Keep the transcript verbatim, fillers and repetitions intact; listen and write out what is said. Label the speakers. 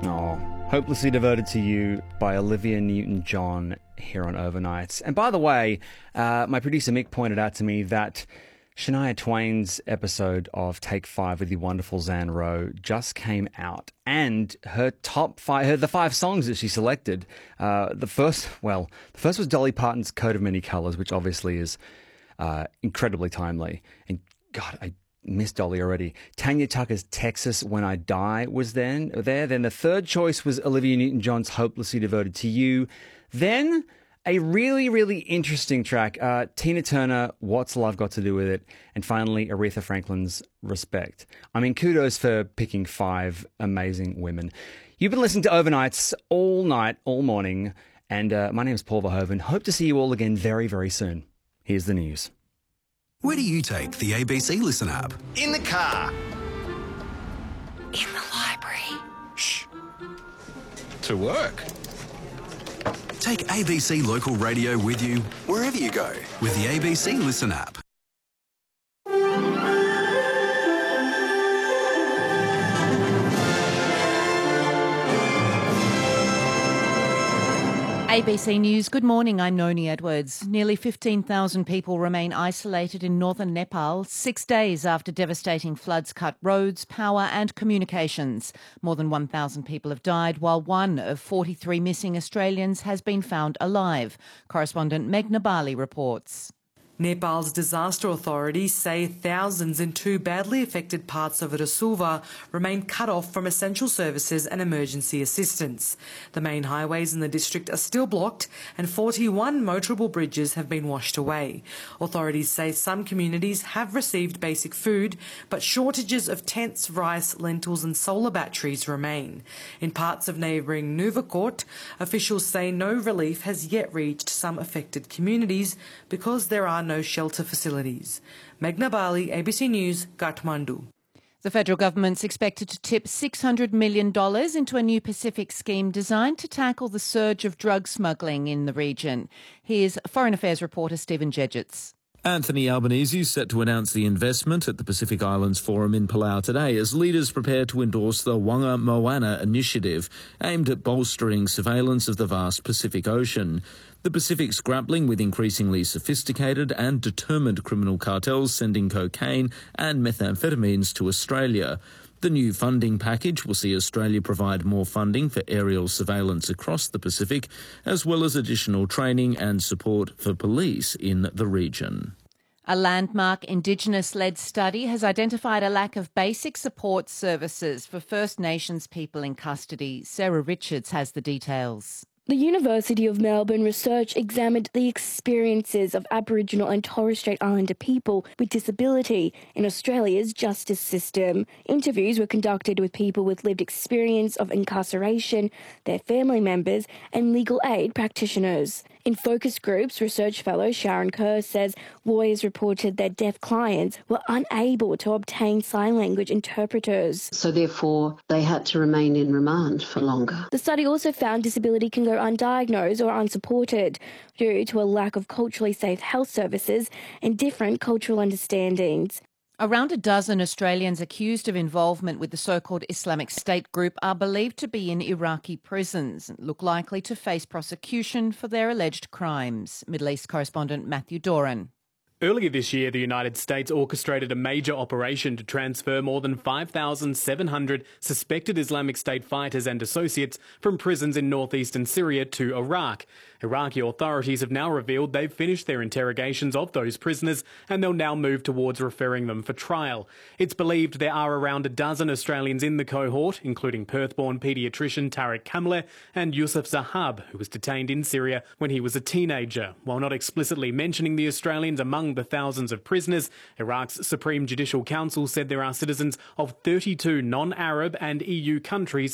Speaker 1: Oh, Hopelessly Devoted to You by Olivia Newton-John here on Overnights. And by the way, uh, my producer Mick pointed out to me that Shania Twain's episode of Take Five with the wonderful Zan Rowe just came out, and her top five, her, the five songs that she selected, uh, the first, well, the first was Dolly Parton's Coat of Many Colours, which obviously is uh, incredibly timely. And God, I miss Dolly already. Tanya Tucker's Texas When I Die was then there. Then the third choice was Olivia Newton-John's Hopelessly Devoted to You. Then a really, really interesting track, uh, Tina Turner, What's Love Got to Do With It? And finally, Aretha Franklin's Respect. I mean, kudos for picking five amazing women. You've been listening to Overnights all night, all morning, and uh, my name is Paul Verhoeven. Hope to see you all again very, very soon. Here's the news.
Speaker 2: Where do you take the A B C Listen app?
Speaker 3: In the car.
Speaker 4: In the library.
Speaker 3: Shh. To work.
Speaker 2: Take A B C Local Radio with you wherever you go with the A B C Listen app.
Speaker 5: A B C News, good morning, I'm Noni Edwards. Nearly fifteen thousand people remain isolated in northern Nepal six days after devastating floods cut roads, power and communications. More than one thousand people have died, while one of forty-three missing Australians has been found alive. Correspondent Meghna Bali reports.
Speaker 6: Nepal's disaster authorities say thousands in two badly affected parts of Rasulva remain cut off from essential services and emergency assistance. The main highways in the district are still blocked and forty-one motorable bridges have been washed away. Authorities say some communities have received basic food, but shortages of tents, rice, lentils and solar batteries remain. In parts of neighbouring Nuvakot, officials say no relief has yet reached some affected communities because there are no shelter facilities. Meghna Bali, A B C News, Kathmandu.
Speaker 5: The federal government's expected to tip six hundred million dollars into a new Pacific scheme designed to tackle the surge of drug smuggling in the region. Here's Foreign Affairs reporter Stephen Jedgetts.
Speaker 7: Anthony Albanese is set to announce the investment at the Pacific Islands Forum in Palau today as leaders prepare to endorse the Wanga Moana initiative aimed at bolstering surveillance of the vast Pacific Ocean. The Pacific's grappling with increasingly sophisticated and determined criminal cartels sending cocaine and methamphetamines to Australia. The new funding package will see Australia provide more funding for aerial surveillance across the Pacific, as well as additional training and support for police in the region.
Speaker 5: A landmark Indigenous-led study has identified a lack of basic support services for First Nations people in custody. Sarah Richards has the details.
Speaker 8: The University of Melbourne research examined the experiences of Aboriginal and Torres Strait Islander people with disability in Australia's justice system. Interviews were conducted with people with lived experience of incarceration, their family members, and legal aid practitioners. In focus groups, research fellow Sharon Kerr says lawyers reported their deaf clients were unable to obtain sign language interpreters.
Speaker 9: So therefore, they had to remain in remand for longer.
Speaker 8: The study also found disability can go undiagnosed or unsupported due to a lack of culturally safe health services and different cultural understandings.
Speaker 5: Around a dozen Australians accused of involvement with the so-called Islamic State group are believed to be in Iraqi prisons and look likely to face prosecution for their alleged crimes. Middle East correspondent Matthew Doran.
Speaker 10: Earlier this year, the United States orchestrated a major operation to transfer more than five thousand seven hundred suspected Islamic State fighters and associates from prisons in northeastern Syria to Iraq. Iraqi authorities have now revealed they've finished their interrogations of those prisoners and they'll now move towards referring them for trial. It's believed there are around a dozen Australians in the cohort, including Perth-born paediatrician Tariq Kamleh and Yusuf Zahab, who was detained in Syria when he was a teenager. While not explicitly mentioning the Australians among the thousands of prisoners, Iraq's Supreme Judicial Council said there are citizens of thirty-two non-Arab and E U countries